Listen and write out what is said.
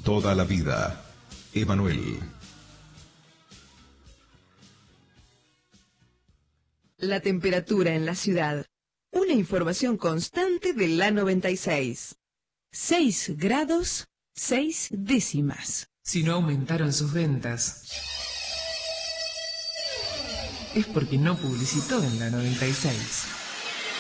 toda la vida. Emanuel. La temperatura en la ciudad. Una información constante de la 96. 6 grados, 6 décimas. Si no aumentaron sus ventas, es porque no publicitó en la 96.